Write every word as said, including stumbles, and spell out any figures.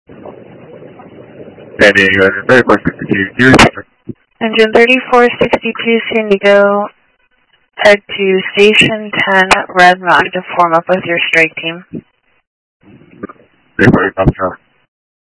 Standing engine thirty-four sixty-two, zero seven. Engine thirty-four sixty-two, San Diego, head to Station ten, Red Mountain to form up with your strike team. thirty-four,